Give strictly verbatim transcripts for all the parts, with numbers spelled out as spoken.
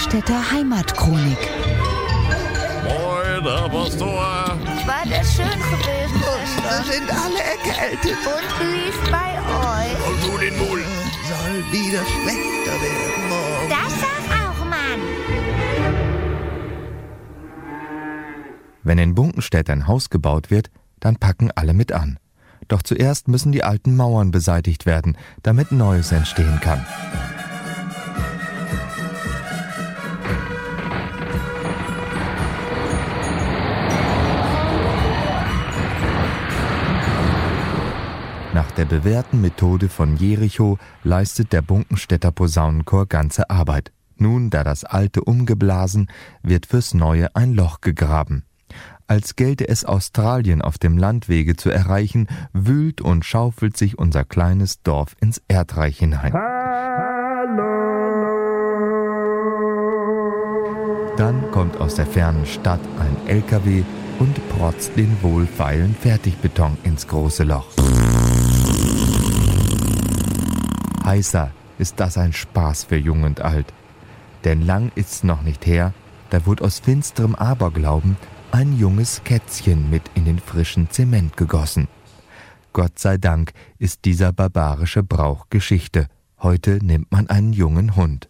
Bunkenstädter Heimatchronik. Moin, Herr Pastor. War das schön gewesen, Schwester? Wir sind alle erkältet. Und wie ist bei euch? Und du den Mund. Soll wieder schlechter werden morgen. Das sag auch, Mann. Wenn in Bunkenstedt ein Haus gebaut wird, dann packen alle mit an. Doch zuerst müssen die alten Mauern beseitigt werden, damit Neues entstehen kann. Nach der bewährten Methode von Jericho leistet der Bunkenstädter Posaunenchor ganze Arbeit. Nun, da das Alte umgeblasen, wird fürs Neue ein Loch gegraben. Als gelte es Australien auf dem Landwege zu erreichen, wühlt und schaufelt sich unser kleines Dorf ins Erdreich hinein. Hallo! Dann kommt aus der fernen Stadt ein L K W und protzt den wohlfeilen Fertigbeton ins große Loch. Heißer ist das ein Spaß für Jung und Alt. Denn lang ist's noch nicht her, da wurde aus finsterem Aberglauben ein junges Kätzchen mit in den frischen Zement gegossen. Gott sei Dank ist dieser barbarische Brauch Geschichte. Heute nimmt man einen jungen Hund.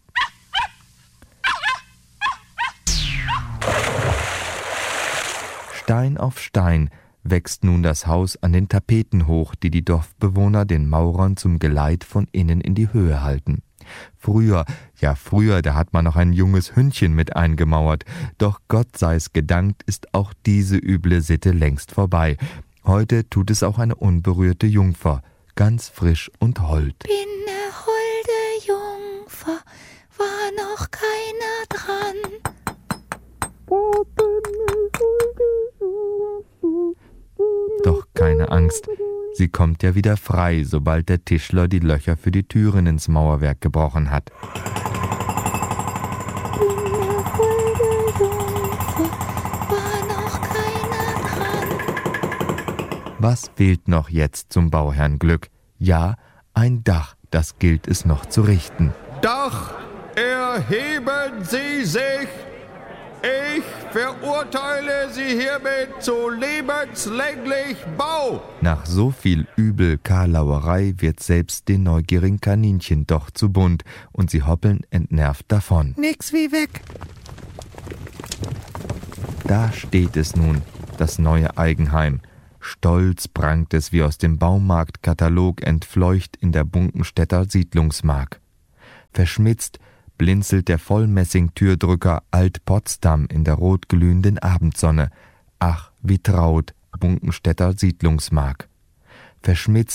Stein auf Stein wächst nun das Haus an den Tapeten hoch, die die Dorfbewohner den Maurern zum Geleit von innen in die Höhe halten. Früher, ja früher, da hat man noch ein junges Hündchen mit eingemauert. Doch Gott sei's gedankt, ist auch diese üble Sitte längst vorbei. Heute tut es auch eine unberührte Jungfer, ganz frisch und hold. Bin ne holde Jungfer, war noch keiner dran. Doch keine Angst, sie kommt ja wieder frei, sobald der Tischler die Löcher für die Türen ins Mauerwerk gebrochen hat. Was fehlt noch jetzt zum Bauherrn-Glück? Ja, ein Dach, das gilt es noch zu richten. Dach, erheben Sie sich! Ich verurteile Sie hiermit zu lebenslänglich Bau. Nach so viel übel Karlauerei wird selbst den neugierigen Kaninchen doch zu bunt und sie hoppeln entnervt davon. Nix wie weg. Da steht es nun, das neue Eigenheim. Stolz prangt es wie aus dem Baumarktkatalog entfleucht in der Bunkenstädter Siedlungsmark. Verschmitzt blinzelt der Vollmessing-Türdrücker Alt-Potsdam in der rotglühenden Abendsonne. Ach, wie traut Bunkenstädter Siedlungsmark. Verschmitzt